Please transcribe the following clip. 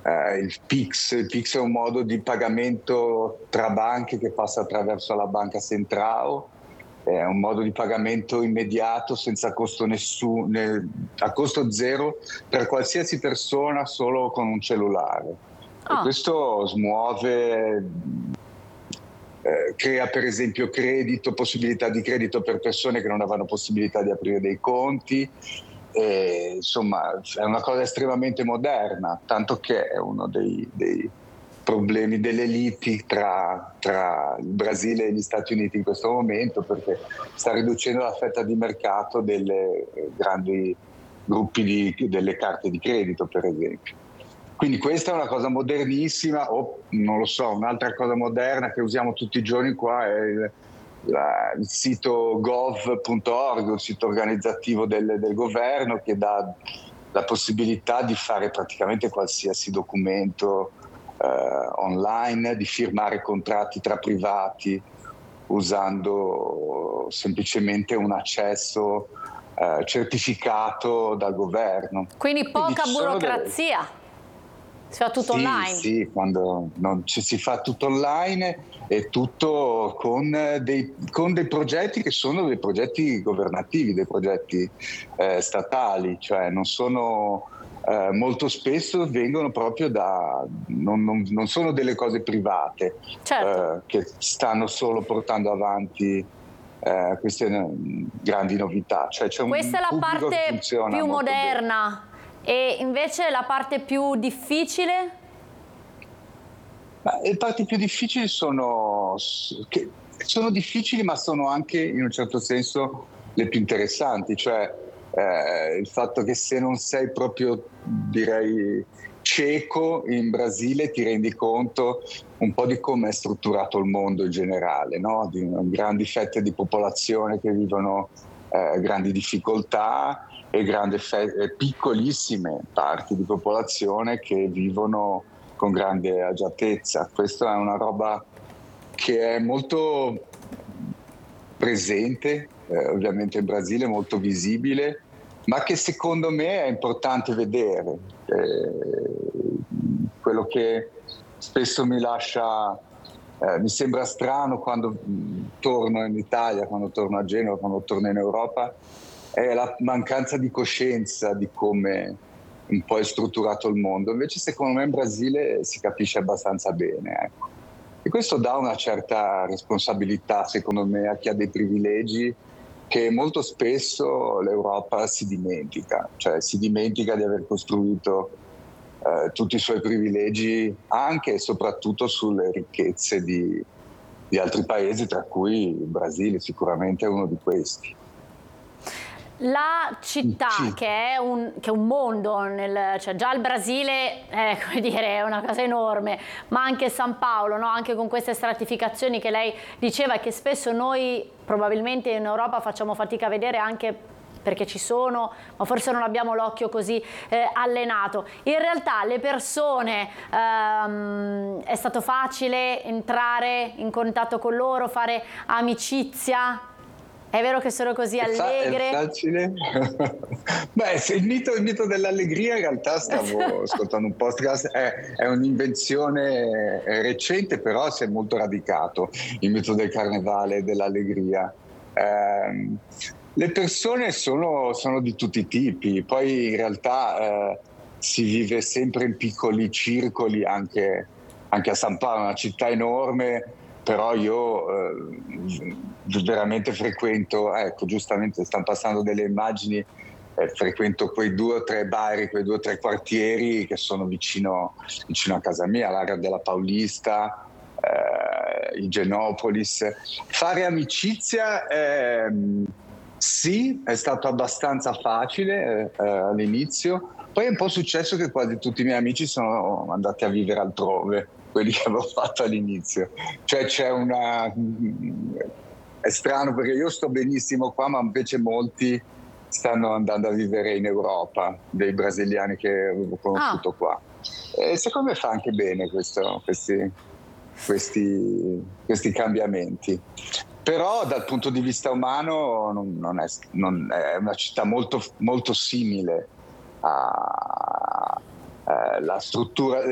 Il PIX è un modo di pagamento tra banche che passa attraverso la banca Centrao, è un modo di pagamento immediato senza costo a costo zero per qualsiasi persona solo con un cellulare. E Ah, questo smuove, crea per esempio possibilità di credito per persone che non avevano possibilità di aprire dei conti. Insomma, è una cosa estremamente moderna, tanto che è uno dei problemi delle liti tra il Brasile e gli Stati Uniti in questo momento, perché sta riducendo la fetta di mercato delle grandi gruppi delle carte di credito, per esempio. Quindi questa è una cosa modernissima, o non lo so, un'altra cosa moderna che usiamo tutti i giorni qua è il sito gov.org, un sito organizzativo del governo che dà la possibilità di fare praticamente qualsiasi documento online, di firmare contratti tra privati usando semplicemente un accesso certificato dal governo. quindi Quindi poca ci sono burocrazia, si fa tutto sì, online. sì, quando non si fa tutto online e tutto con dei progetti che sono dei progetti governativi, dei progetti statali, cioè non sono molto spesso vengono proprio non sono delle cose private Certo. che stanno solo portando avanti queste grandi novità, cioè c'è Questa un è la pubblico che parte funziona più molto bene. moderna e invece la parte più difficile? Ma le parti più difficili sono difficili, ma sono anche in un certo senso le più interessanti, cioè il fatto che se non sei proprio, direi, cieco in Brasile ti rendi conto un po' di come è strutturato il mondo in generale, no? Di grandi fette di popolazione che vivono grandi difficoltà e piccolissime parti di popolazione che vivono con grande agiatezza. Questa è una roba che è molto presente, ovviamente in Brasile, molto visibile, ma che secondo me è importante vedere. Quello che spesso mi sembra strano quando torno in Italia, quando torno a Genova, quando torno in Europa, è la mancanza di coscienza di come un po' è strutturato il mondo. Invece secondo me in Brasile si capisce abbastanza bene, ecco. E questo dà una certa responsabilità, secondo me, a chi ha dei privilegi che molto spesso l'Europa si dimentica, cioè si dimentica di aver costruito tutti i suoi privilegi anche e soprattutto sulle ricchezze di altri paesi, tra cui il Brasile sicuramente è uno di questi. La città, Sì. che è un mondo, cioè già il Brasile è, come dire, è una cosa enorme, ma anche San Paolo, no? Anche con queste stratificazioni che lei diceva e che spesso noi probabilmente in Europa facciamo fatica a vedere anche perché ci sono, ma forse non abbiamo l'occhio così allenato. In realtà le persone, è stato facile entrare in contatto con loro, fare amicizia? È vero che sono così allegre? È facile? Beh, il mito dell'allegria in realtà stavo ascoltando un podcast, è un'invenzione recente, però si è molto radicato, il mito del carnevale e dell'allegria. Le persone sono di tutti i tipi, poi in realtà si vive sempre in piccoli circoli, anche a San Paolo, una città enorme, però io veramente frequento, ecco, giustamente stanno passando delle immagini, frequento quei 2 o 3 bar, quei 2 o 3 quartieri che sono vicino a casa mia, l'area della Paulista, Igenopolis. Fare amicizia, sì, è stato abbastanza facile all'inizio, poi è un po' successo che quasi tutti i miei amici sono andati a vivere altrove, quelli che avevo fatto all'inizio. Cioè è strano perché io sto benissimo qua, ma invece molti stanno andando a vivere in Europa, dei brasiliani che avevo Ah, conosciuto qua. E secondo me fa anche bene questi cambiamenti. Però dal punto di vista umano è una città molto, molto simile alla struttura